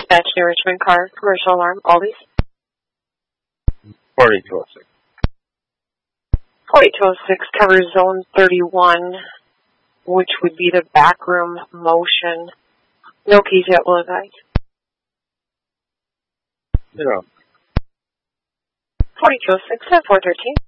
Dispatch New Richmond car, commercial alarm, Aldi's. 4206. 4206 covers zone 31, which would be the backroom motion. No keys yet, will advise. 0. 4206 at 413.